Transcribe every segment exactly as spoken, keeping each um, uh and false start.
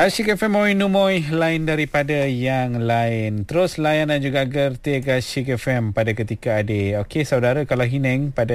Asyik F M Moi Numoy, lain daripada yang lain. Terus layan dan juga gertik Asyik F M pada ketika adik. Okey saudara, kalau Hineng pada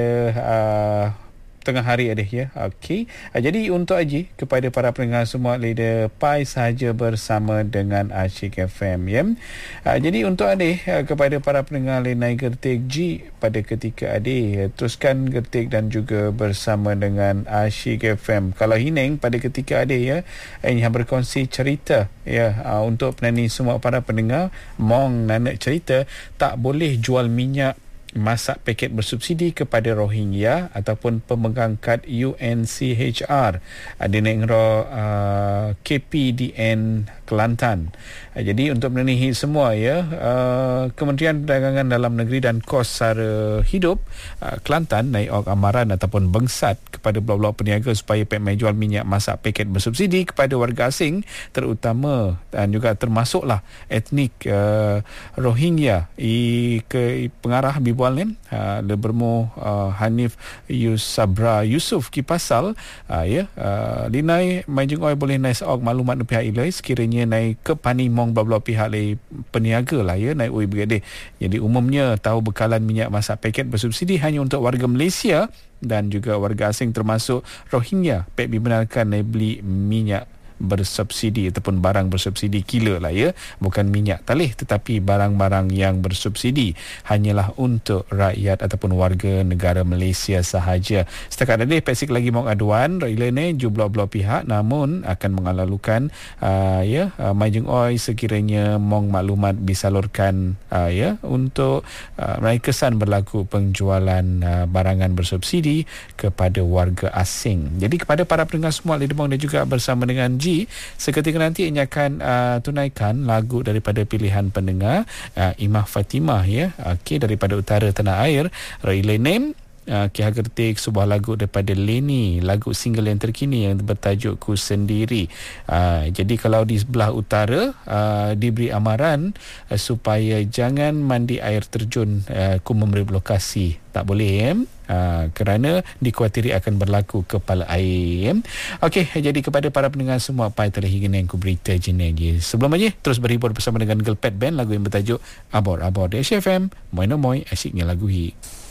uh, tengah hari adik ya. Okey. Uh, jadi untuk Aji, kepada para pendengar semua, leader Pai sahaja bersama dengan Asyik F M ya. Uh, jadi untuk adik, uh, kepada para pendengar lain gertik G pada ketika adik, uh, teruskan gertik dan juga bersama dengan Asyik F M. Kalau Hineng pada ketika adik ya, yang berkongsi cerita ya, uh, untuk penani semua para pendengar, mong nanak cerita tak boleh jual minyak masak paket bersubsidi kepada Rohingya ataupun pemegang kad U N C H R ada nengro uh, K P D N Kelantan. Uh, jadi untuk memenuhi semua ya, uh, Kementerian Perdagangan Dalam Negeri dan Kos Sara Hidup uh, Kelantan naik amaran ataupun bengsat kepada blok-blok peniaga supaya pekmai jual minyak masak paket bersubsidi kepada warga asing, terutama dan juga termasuklah etnik uh, Rohingya. I ke pengarah bibual ni uh, le bermo uh, Hanif Yusabra Yusuf Kipasal uh, ya uh, linai majung oi boleh naik seok maklumat dari pihak ilai sekiranya naik ke pani mong blok pihak le peniaga lah ya naik oi bergede. Jadi umumnya tahu bekalan minyak masak paket bersubsidi hanya untuk warga Malaysia dan juga warga asing termasuk Rohingya pek dibenarkan naik beli minyak bersubsidi ataupun barang bersubsidi kila lah ya, bukan minyak talih tetapi barang-barang yang bersubsidi hanyalah untuk rakyat ataupun warga negara Malaysia sahaja. Setakat ada pesik lagi mau aduan rakyat ni jumlah-jumlah pihak, namun akan mengalalukan uh, ya uh, majung oi sekiranya mong maklumat disalurkan uh, ya untuk uh, naik kesan berlaku penjualan uh, barangan bersubsidi kepada warga asing. Jadi kepada para pendengar semua Lidemong dan juga bersama dengan seketika nanti ini akan uh, tunaikan lagu daripada pilihan pendengar uh, Imah Fatimah ya, okey, daripada utara tanah air. Railway Name Uh, Kia Gertik, sebuah lagu daripada Leni, lagu single yang terkini yang bertajuk Ku Sendiri. Uh, jadi kalau di sebelah utara uh, diberi amaran uh, supaya jangan mandi air terjun uh, Ku Memberi lokasi, tak boleh ya. Uh, kerana dikhawatiri akan berlaku kepala air. Okey, jadi kepada para pendengar semua, Pai telah hingga yang ku berita jenagi. Sebelum aja terus berhibur bersama dengan Girl Pet Band, lagu yang bertajuk Abor Abor di Asyik F M. Moi no moi, asyiknya lagu hi.